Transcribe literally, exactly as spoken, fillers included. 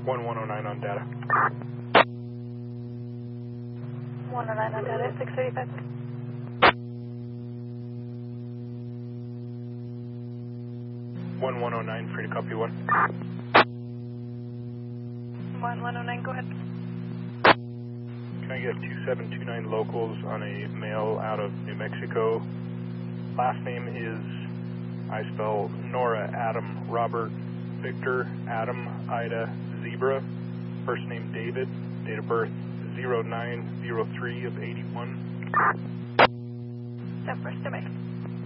one one oh nine on data. one oh nine on data, six thirty-five. one one oh nine, free to copy one. one one oh nine, go ahead. Can I get two seven two nine locals on a male out of New Mexico? Last name is, I spell Nora, Adam, Robert, Victor, Adam, Ida, Zebra. First name David, date of birth zero nine zero three of eighty-one. That first to me.